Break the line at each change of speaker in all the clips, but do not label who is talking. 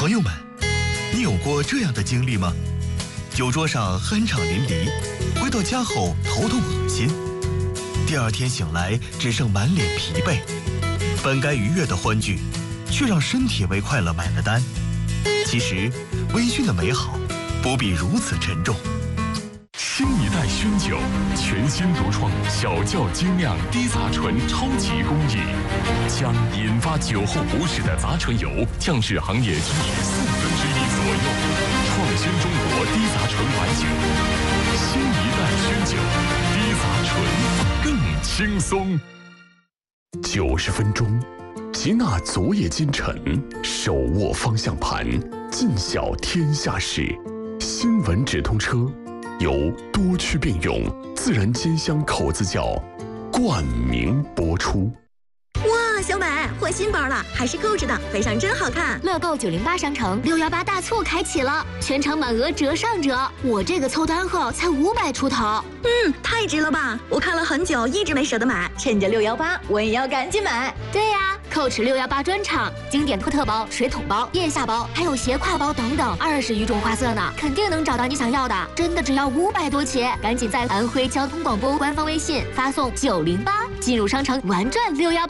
朋友们，你有过这样的经历吗？酒桌上酣畅淋漓，回到家后头痛恶心，第二天醒来只剩满脸疲惫，本该愉悦的欢聚，却让身体为快乐买了单。其实，微醺的美好不必如此沉重。
新一代熏酒，全新独创小窖精酿低杂醇超级工艺，将引发酒后不适的杂醇油降至行业均1/4左右，创新中国低杂醇白酒。新一代熏酒，低杂醇更轻松。90分钟，吉纳昨夜今晨，手握方向盘，尽晓天下事。新闻直通车。由多区并用自然煎香口子窖冠名播出。
哇，小美换新包了，还是购置的，背上真好看。
乐购908商城618大促开启了，全场满额折上折。我这个凑单后才500出头。
太值了吧！我看了很久，一直没舍得买，趁着618，我也要赶紧买。
对呀，Coach 618专场，经典托特包、水桶包、腋下包，还有斜挎包等等，20余种花色呢，肯定能找到你想要的。真的只要500多起，赶紧在安徽交通广播官方微信发送908，进入商城玩转618。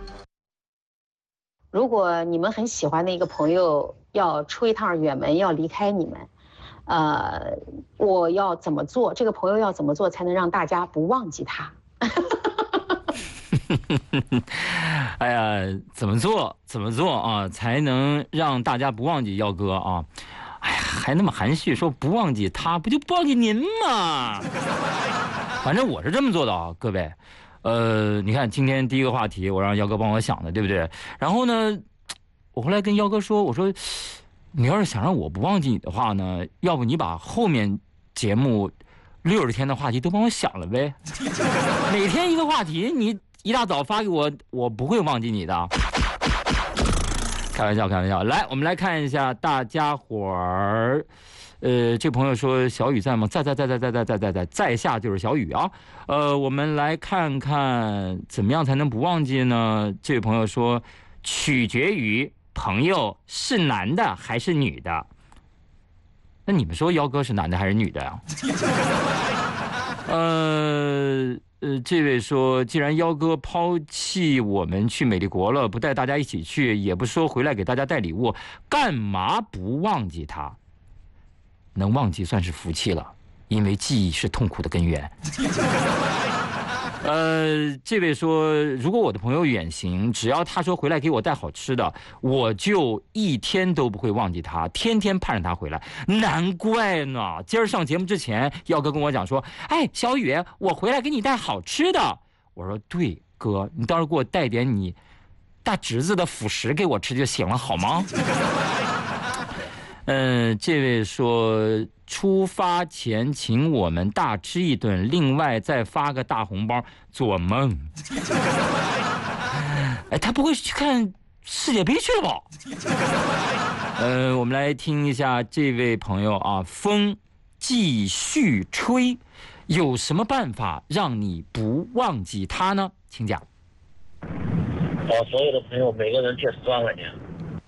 如果你们很喜欢的一个朋友要出一趟远门，要离开你们。我要怎么做？这个朋友要怎么做才能让大家不忘记他？
哎呀，怎么做啊，才能让大家不忘记耀哥啊？哎呀，还那么含蓄说不忘记他，不就不忘记您吗？反正我是这么做的啊，各位。你看今天第一个话题，我让耀哥帮我想的，对不对？然后呢，我后来跟耀哥说，我说。你要是想让我不忘记你的话呢，要不你把后面节目60天的话题都帮我想了呗。每天一个话题，你一大早发给我，我不会忘记你的。开玩笑。来，我们来看一下大家伙儿。这朋友说小雨在吗？在下就是小雨啊。我们来看看怎么样才能不忘记呢？这位朋友说，取决于朋友是男的还是女的？那你们说耀哥是男的还是女的呀？这位说，既然耀哥抛弃我们去美丽国了，不带大家一起去，也不说回来给大家带礼物，干嘛不忘记他？能忘记算是福气了，因为记忆是痛苦的根源。这位说，如果我的朋友远行，只要他说回来给我带好吃的，我就一天都不会忘记他，天天盼着他回来。难怪呢，今儿上节目之前，耀哥跟我讲说，哎，小雨，我回来给你带好吃的。我说对，哥，你到时候给我带点你大侄子的辅食给我吃就行了，好吗？这位说，出发前请我们大吃一顿，另外再发个大红包，做梦。哎，他不会去看世界杯去了吧？我们来听一下这位朋友啊，风继续吹，有什么办法让你不忘记他呢？请讲。
找所有的朋友每个人借10万块钱。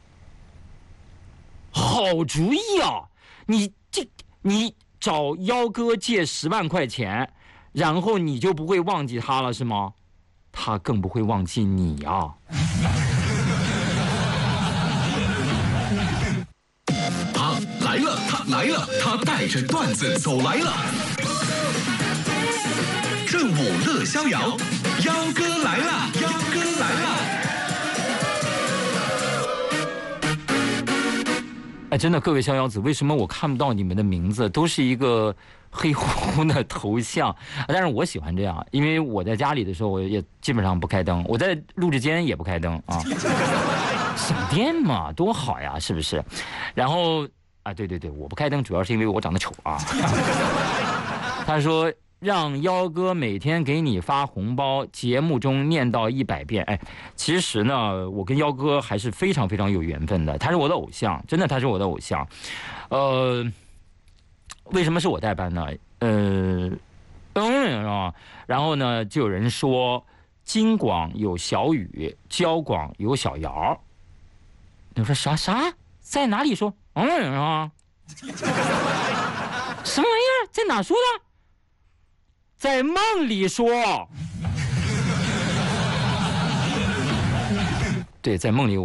好主意啊！你找幺哥借10万块钱，然后你就不会忘记他了是吗？他更不会忘记你啊！
他来了，他带着段子走来了。正午乐逍遥，幺哥来了，幺哥来了。
哎，真的，各位逍遥子，为什么我看不到你们的名字？都是一个黑乎乎的头像，但是我喜欢这样，因为我在家里的时候，我也基本上不开灯，我在录制间也不开灯啊，省电嘛，多好呀，是不是？然后啊，对，我不开灯，主要是因为我长得丑啊。他说，让幺哥每天给你发红包，节目中念到100遍。哎，其实呢，我跟幺哥还是非常非常有缘分的，他是我的偶像，真的他是我的偶像。为什么是我代班呢？然后呢，就有人说京广有小雨，交广有小姚。你说啥？ 在哪里说？啊？什么玩意儿？在哪说的？在梦里说。对，在梦里